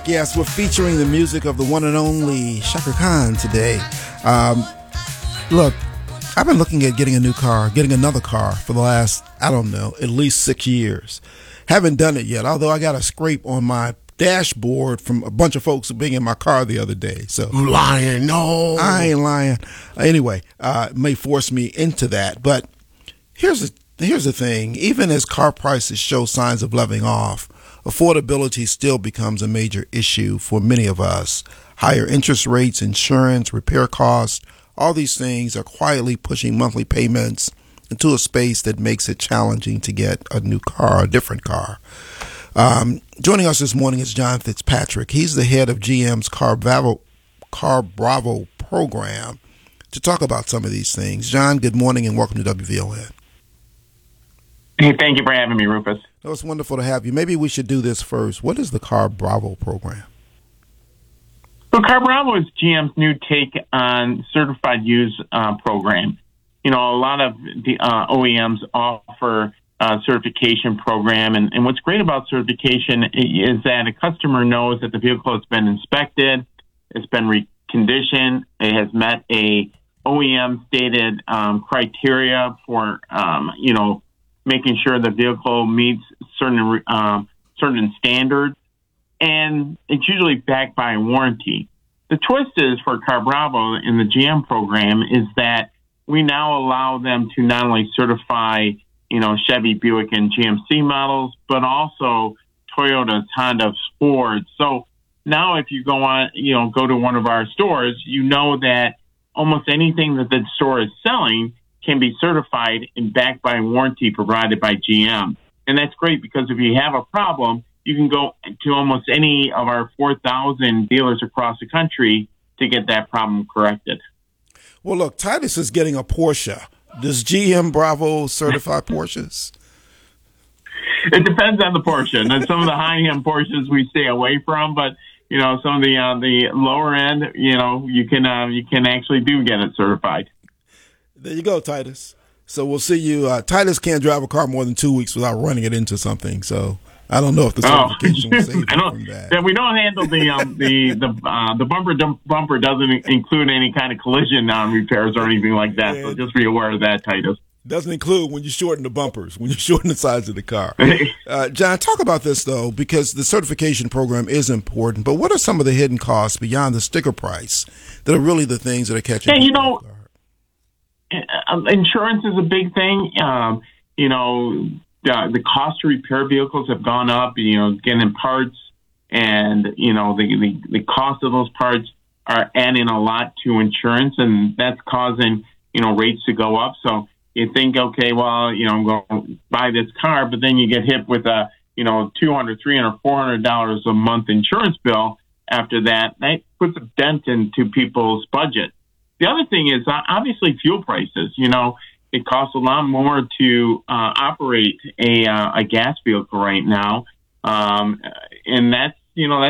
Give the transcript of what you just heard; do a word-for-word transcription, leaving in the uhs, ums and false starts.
Yes, we're featuring the music of the one and only Chaka Khan today. Um, look, I've been looking at getting a new car, getting another car for the last, I don't know, at least six years. Haven't done it yet, although I got a scrape on my dashboard from a bunch of folks being in my car the other day. So You lying, no. I ain't lying. Anyway, uh, it may force me into that. But here's the, here's the thing. Even as car prices show signs of leveling off, affordability still becomes a major issue for many of us. Higher interest rates, insurance, repair costs, all these things are quietly pushing monthly payments into a space that makes it challenging to get a new car, a different car. Um, joining us this morning is John Fitzpatrick. He's the head of G M's Car Bravo, Car Bravo program to talk about some of these things. John, good morning and welcome to W V O N. Hey, thank you for having me, Rufus. Oh, it's wonderful to have you. Maybe we should do this first. What is the Car Bravo program? So Car Bravo is G M's new take on certified use uh, program. You know, a lot of the uh, O E Ms offer a certification program, and, and what's great about certification is that a customer knows that the vehicle has been inspected, it's been reconditioned, it has met a O E M stated um, criteria for, um, you know, making sure the vehicle meets certain um, certain standards, and it's usually backed by a warranty. The twist is for Car Bravo in the G M program is that we now allow them to not only certify, you know, Chevy, Buick, and G M C models, but also Toyotas, Honda, Fords. So now if you go on, you know, go to one of our stores, you know that almost anything that the store is selling can be certified and backed by a warranty provided by G M. And that's great because if you have a problem, you can go to almost any of our four thousand dealers across the country to get that problem corrected. Well, look, Titus is getting a Porsche. Does G M Bravo certify Porsches? It depends on the Porsche. And some of the high-end Porsches we stay away from, but you know, some of the uh, the lower end, you know, you can uh, you can actually do get it certified. There you go, Titus. So we'll see you. Uh, Titus can't drive a car more than two weeks without running it into something. So I don't know if the certification oh. will save you I don't, from that. Yeah, we don't handle the um, the the uh, the bumper bumper doesn't include any kind of collision um, repairs or anything like that. Yeah. So just be aware of that, Titus. Doesn't include when you shorten the bumpers, when you shorten the size of the car. uh, John, talk about this, though, because the certification program is important. But what are some of the hidden costs beyond the sticker price that are really the things that are catching yeah, you know, off guard? Insurance is a big thing. Um, you know, the, the cost to repair vehicles have gone up, you know, getting parts and, you know, the, the, the cost of those parts are adding a lot to insurance, and that's causing, you know, rates to go up. So you think, okay, well, you know, I'm going to buy this car, but then you get hit with a, you know, two hundred dollars, three hundred dollars, four hundred dollars a month insurance bill after that. That puts a dent into people's budget. The other thing is uh, obviously fuel prices. You know, it costs a lot more to uh, operate a uh, a gas vehicle right now, um, and that's you know that's